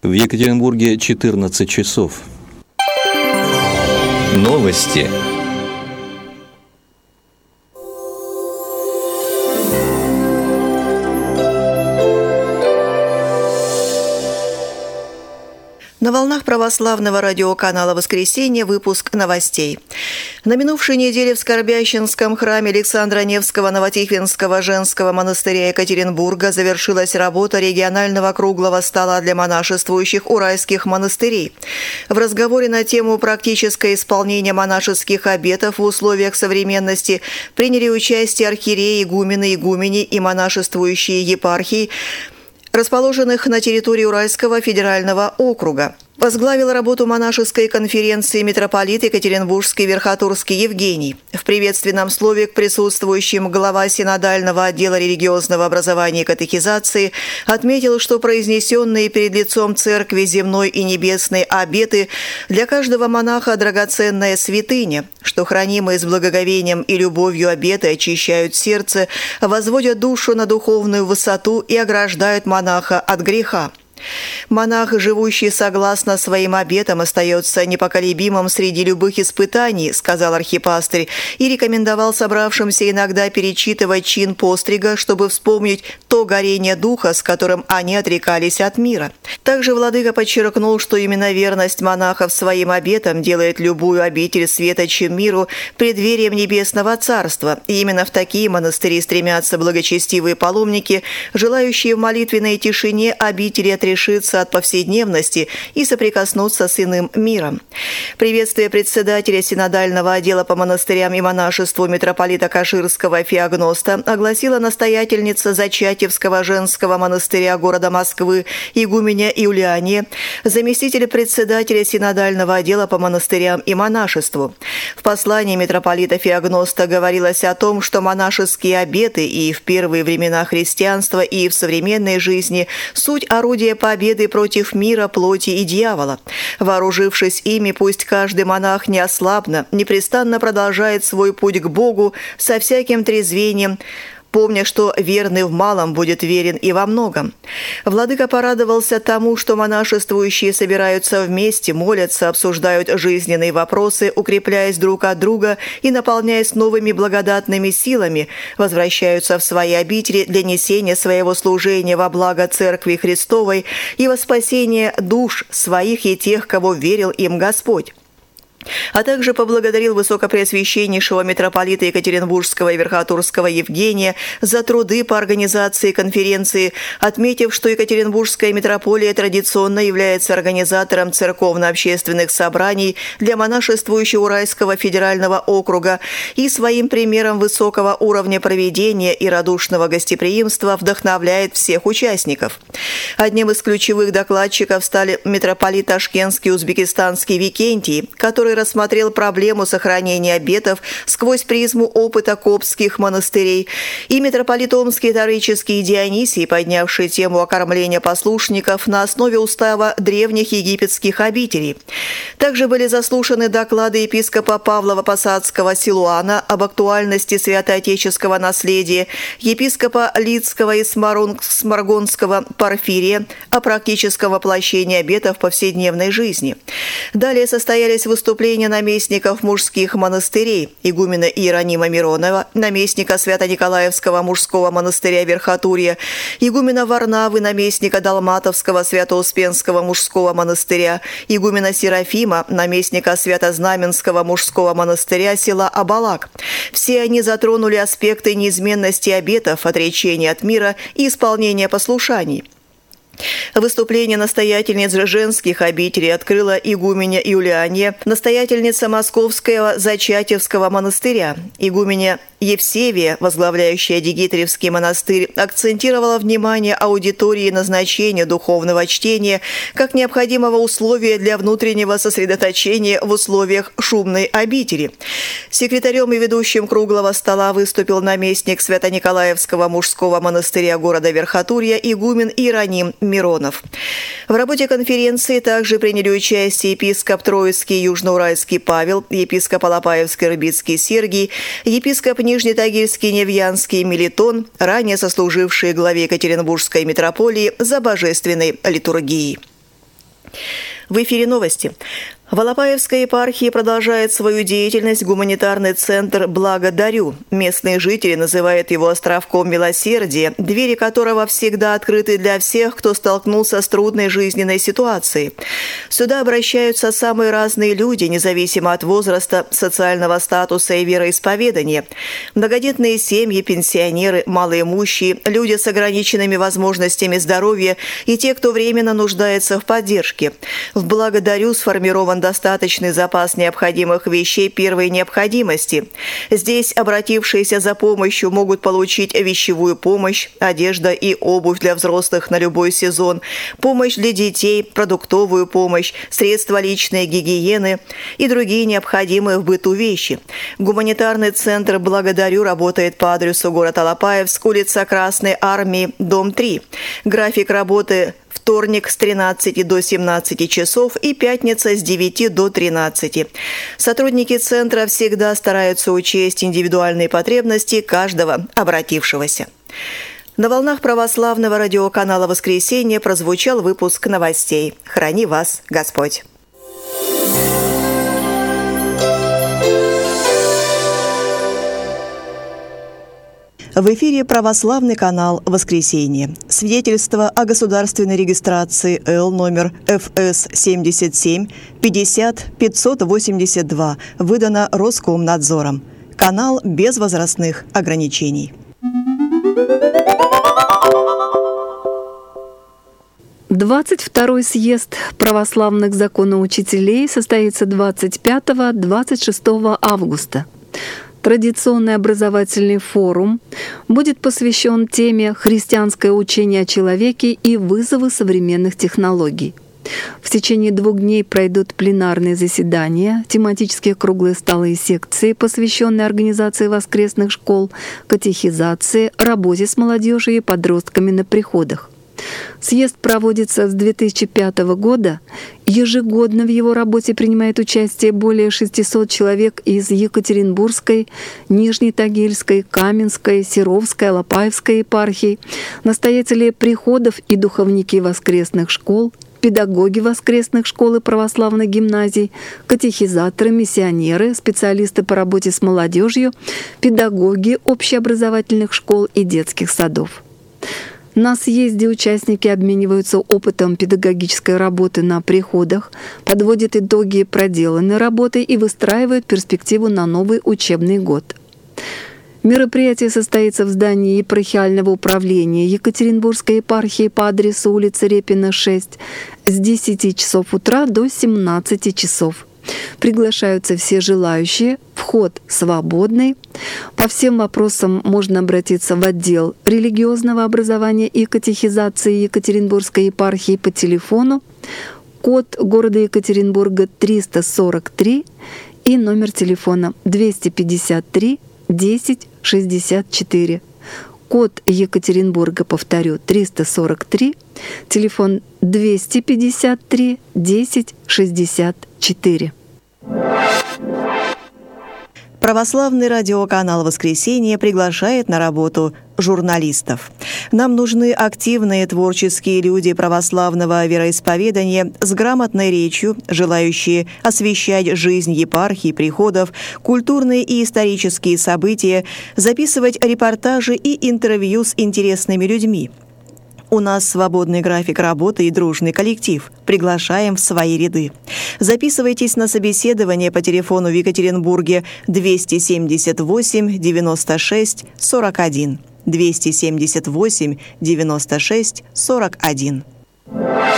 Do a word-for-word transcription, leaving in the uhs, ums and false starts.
В Екатеринбурге четырнадцать часов. Новости. На волнах православного радиоканала «Воскресенье» выпуск новостей. На минувшей неделе в Скорбященском храме Александра Невского Новотихвинского женского монастыря Екатеринбурга завершилась работа регионального круглого стола для монашествующих уральских монастырей. В разговоре на тему «Практическое исполнение монашеских обетов в условиях современности» приняли участие архиереи, игумены, игумени и монашествующие епархии, расположенных на территории Уральского федерального округа. Возглавил работу монашеской конференции митрополит Екатеринбургский Верхотурский Евгений. В приветственном слове к присутствующим глава синодального отдела религиозного образования и катехизации отметил, что произнесенные перед лицом церкви земной и небесной обеты для каждого монаха драгоценная святыня, что хранимые с благоговением и любовью обеты очищают сердце, возводят душу на духовную высоту и ограждают монаха от греха. Монах, живущий согласно своим обетам, остается непоколебимым среди любых испытаний, сказал архипастырь, и рекомендовал собравшимся иногда перечитывать чин пострига, чтобы вспомнить то горение духа, с которым они отрекались от мира. Также владыка подчеркнул, что именно верность монахов своим обетам делает любую обитель светочем миру преддверием небесного царства, и именно в такие монастыри стремятся благочестивые паломники, желающие в молитвенной тишине обители отрешиться решиться от повседневности и соприкоснуться с иным миром. Приветствие председателя синодального отдела по монастырям и монашеству митрополита Каширского Феогноста огласила настоятельница Зачатьевского женского монастыря города Москвы игуменя Юлиания, заместитель председателя синодального отдела по монастырям и монашеству. В послании митрополита Феогноста говорилось о том, что монашеские обеты и в первые времена христианства, и в современной жизни суть орудия победы против мира, плоти и дьявола. Вооружившись ими, пусть каждый монах неослабно, непрестанно продолжает свой путь к Богу со всяким трезвением, помня, что верный в малом будет верен и во многом. Владыка порадовался тому, что монашествующие собираются вместе, молятся, обсуждают жизненные вопросы, укрепляясь друг от друга и наполняясь новыми благодатными силами, возвращаются в свои обители для несения своего служения во благо Церкви Христовой и во спасение душ своих и тех, кого верил им Господь. А также поблагодарил высокопреосвященнейшего митрополита Екатеринбургского и Верхотурского Евгения за труды по организации конференции, отметив, что Екатеринбургская митрополия традиционно является организатором церковно-общественных собраний для монашествующего Уральского федерального округа и своим примером высокого уровня проведения и радушного гостеприимства вдохновляет всех участников. Одним из ключевых докладчиков стали митрополит Ташкентский узбекистанский Викентий, который рассмотрел проблему сохранения обетов сквозь призму опыта коптских монастырей, и митрополит Омский Тарыческий Дионисий, поднявший тему окормления послушников на основе устава древних египетских обителей. Также были заслушаны доклады епископа Павлова-Посадского Силуана об актуальности святоотеческого наследия, епископа Лидского и Сморгонского Порфирия о практическом воплощении обетов в повседневной жизни. Далее состоялись выступления наместников мужских монастырей, игумена Иеронима Миронова, наместника Свято-Николаевского мужского монастыря Верхотурья, игумена Варнавы, наместника Далматовского Свято-Успенского мужского монастыря, игумена Серафима, наместника Свято-Знаменского мужского монастыря села Абалак. Все они затронули аспекты неизменности обетов, отречения от мира и исполнения послушаний. Выступление настоятельниц женских обителей открыла игуменя Юлиания, настоятельница Московского Зачатьевского монастыря. Игуменя Евсевия, возглавляющая Дигитриевский монастырь, акцентировала внимание аудитории на значение духовного чтения как необходимого условия для внутреннего сосредоточения в условиях шумной обители. Секретарем и ведущим круглого стола выступил наместник Свято-Николаевского мужского монастыря города Верхотурья игумен Иероним Миронов. В работе конференции также приняли участие епископ Троицкий Южноуральский Павел, епископ Алапаевский Рыбицкий Сергий, епископ Нижнетагильский Невьянский Мелитон, ранее сослужившие главе Екатеринбургской митрополии за божественной литургией. В эфире новости. В Алапаевской епархии продолжает свою деятельность гуманитарный центр «Благодарю». Местные жители называют его островком милосердия, двери которого всегда открыты для всех, кто столкнулся с трудной жизненной ситуацией. Сюда обращаются самые разные люди, независимо от возраста, социального статуса и вероисповедания. Многодетные семьи, пенсионеры, малоимущие, люди с ограниченными возможностями здоровья и те, кто временно нуждается в поддержке. В «Благодарю» сформирован достаточный запас необходимых вещей первой необходимости. Здесь обратившиеся за помощью могут получить вещевую помощь, одежда и обувь для взрослых на любой сезон, помощь для детей, продуктовую помощь, средства личной гигиены и другие необходимые в быту вещи. Гуманитарный центр «Благодарю» работает по адресу город Алапаевск, улица Красной Армии, дом три. График работы – вторник с тринадцати до семнадцати часов и пятница с девяти до тринадцати. Сотрудники центра всегда стараются учесть индивидуальные потребности каждого обратившегося. На волнах православного радиоканала «Воскресенье» прозвучал выпуск новостей. Храни вас Господь! В эфире православный канал «Воскресенье». Свидетельство о государственной регистрации Л номер Ф С семьдесят семь пятьдесят пятьсот восемьдесят два выдано Роскомнадзором. Канал без возрастных ограничений. двадцать второй съезд православных законоучителей состоится двадцать пятого — двадцать шестого августа. Традиционный образовательный форум будет посвящен теме «Христианское учение о человеке и вызовы современных технологий». В течение двух дней пройдут пленарные заседания, тематические круглые столы и секции, посвященные организации воскресных школ, катехизации, работе с молодежью и подростками на приходах. Съезд проводится с две тысячи пятого года. Ежегодно в его работе принимает участие более шестисот человек из Екатеринбургской, Нижнетагильской, Каменской, Серовской, Алапаевской епархий, настоятели приходов и духовники воскресных школ, педагоги воскресных школ и православных гимназий, катехизаторы, миссионеры, специалисты по работе с молодежью, педагоги общеобразовательных школ и детских садов. На съезде участники обмениваются опытом педагогической работы на приходах, подводят итоги проделанной работы и выстраивают перспективу на новый учебный год. Мероприятие состоится в здании епархиального управления Екатеринбургской епархии по адресу улица Репина, шесть, с десяти часов утра до семнадцати часов. Приглашаются все желающие, вход свободный. По всем вопросам можно обратиться в отдел религиозного образования и катехизации Екатеринбургской епархии по телефону, код города Екатеринбурга триста сорок три и номер телефона двести пятьдесят три десять шестьдесят четыре. Код Екатеринбурга, повторю, триста сорок три, телефон двести пятьдесят три десять шестьдесят четыре. Православный радиоканал «Воскресенье» приглашает на работу журналистов. Нам нужны активные творческие люди православного вероисповедания с грамотной речью, желающие освещать жизнь епархий, приходов, культурные и исторические события, записывать репортажи и интервью с интересными людьми. У нас свободный график работы и дружный коллектив. Приглашаем в свои ряды. Записывайтесь на собеседование по телефону в Екатеринбурге двести семьдесят восемь девяносто шесть сорок один. двести семьдесят восемь девяносто шесть сорок один.